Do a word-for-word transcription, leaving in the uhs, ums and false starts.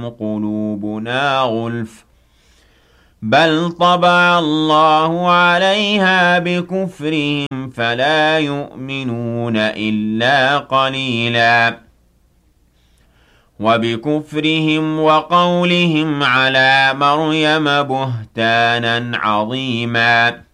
لهم قلوبنا غُلْفٌ بَلْ طَبَعَ اللَّهُ عَلَيْهَا بِكُفْرِهِمْ فَلَا يُؤْمِنُونَ إِلَّا قَلِيلًا وَبِكُفْرِهِمْ وَقَوْلِهِمْ عَلَىٰ مَرْيَمَ بُهْتَانًا عَظِيمًا